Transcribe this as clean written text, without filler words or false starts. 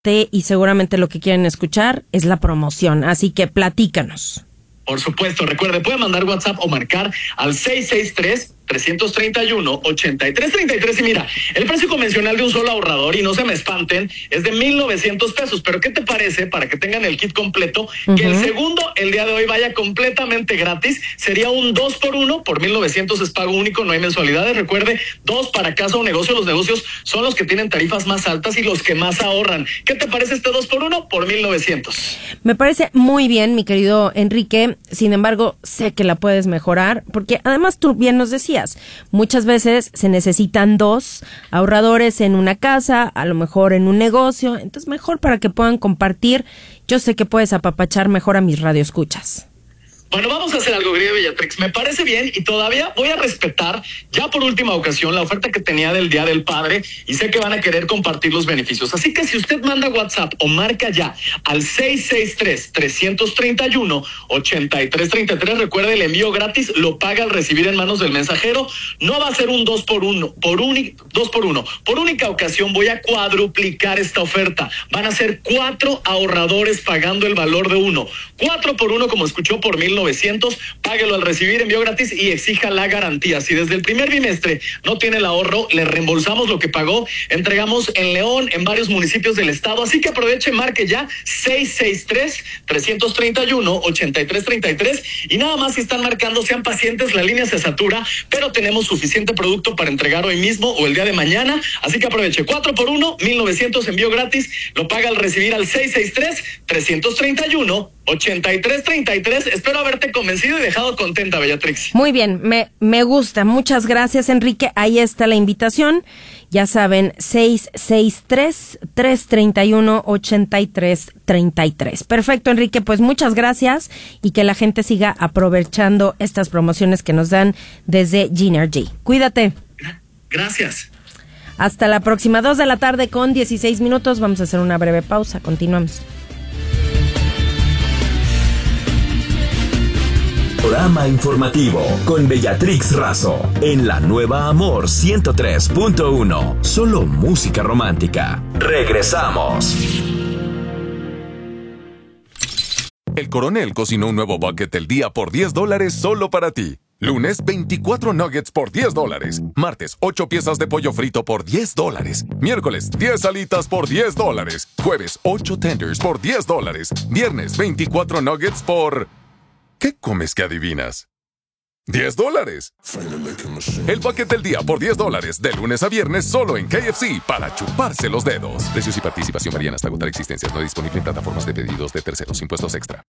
y seguramente lo que quieren escuchar es la promoción. Así que platícanos. Por supuesto, recuerde, puede mandar WhatsApp o marcar al 663-331-8333. Y mira, el precio convencional de un solo ahorrador, y no se me espanten, es de 1,900 pesos. Pero ¿qué te parece, para que tengan el kit completo, que el segundo, el día de hoy, vaya completamente gratis? Sería un 2x1 por 1,900, es pago único, no hay mensualidades. Recuerde, 2 para casa o negocio. Los negocios son los que tienen tarifas más altas y los que más ahorran. ¿Qué te parece este 2x1 por 1,900? Me parece muy bien, mi querido Enrique. Sin embargo, sé que la puedes mejorar, porque además tú bien nos decías, muchas veces se necesitan 2 ahorradores en una casa, a lo mejor en un negocio, entonces mejor para que puedan compartir. Yo sé que puedes apapachar mejor a mis radioescuchas. Bueno, vamos a hacer algo, querida Bellatrix. Me parece bien y todavía voy a respetar, ya por última ocasión, la oferta que tenía del Día del Padre, y sé que van a querer compartir los beneficios. Así que si usted manda WhatsApp o marca ya al 663-331-8333, recuerde, el envío gratis lo paga al recibir en manos del mensajero. No va a ser un 2x1, por única ocasión voy a cuadruplicar esta oferta. Van a ser 4 ahorradores pagando el valor de 1. 4x1, como escuchó, por 1,900. Páguelo al recibir, envío gratis y exija la garantía. Si desde el primer bimestre no tiene el ahorro, le reembolsamos lo que pagó. Entregamos en León, en varios municipios del estado. Así que aproveche, marque ya 663-331-8333. Y nada más, si están marcando, sean pacientes, la línea se satura, pero tenemos suficiente producto para entregar hoy mismo o el día de mañana. Así que aproveche, 4x1, 1,900, envío gratis, lo paga al recibir al 663-331-8333. Espero haberte convencido y dejado contenta, Bellatrix. Muy bien, me gusta. Muchas gracias, Enrique. Ahí está la invitación. Ya saben, 663-331-8333. Perfecto, Enrique. Pues muchas gracias y que la gente siga aprovechando estas promociones que nos dan desde Ginergy. Cuídate. Gracias. Hasta la próxima, 2:16 p.m. Vamos a hacer una breve pausa. Continuamos. Programa informativo con Bellatrix Razo en la nueva Amor 103.1. Solo música romántica. Regresamos. El Coronel cocinó un nuevo bucket del día por $10 solo para ti. Lunes, 24 nuggets por $10. Martes, 8 piezas de pollo frito por $10. Miércoles, 10 alitas por $10. Jueves, 8 tenders por $10. Viernes, 24 nuggets por... ¿Qué comes que adivinas? $10. El paquete del día por $10, de lunes a viernes, solo en KFC, para chuparse los dedos. Precios y participación varían hasta agotar existencias. No disponible en plataformas de pedidos de terceros. Impuestos extra.